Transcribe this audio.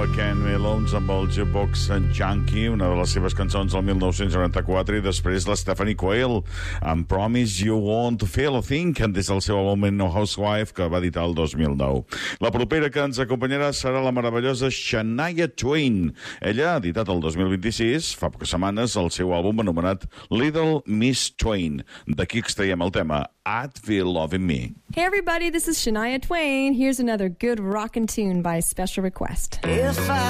Ken Milons amb el Jukebox Junkie, una de les seves cançons del 1994, i després la Stephanie Quayle amb Promise You Won't Feel a Thing, des del seu àlbum No Housewife, que va editar el 2009. La propera que ens acompanyarà serà la meravellosa Shania Twain. Ella ha editat el 2026, fa poques setmanes, el seu àlbum anomenat Little Miss Twain. D'aquí extraiem el tema I'd Feel Loving Me. Hey everybody, this is Shania Twain. Here's another good rockin' tune by special request. If I